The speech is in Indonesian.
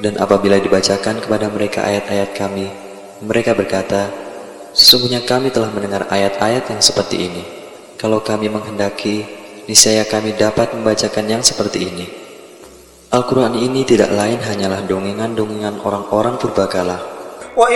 Dan apabila dibacakan kepada mereka ayat-ayat kami, mereka berkata, sesungguhnya kami telah mendengar ayat-ayat yang seperti ini. Kalau kami menghendaki, niscaya kami dapat membacakan yang seperti ini. Al-Quran ini tidak lain hanyalah dongengan-dongengan orang-orang purbakala.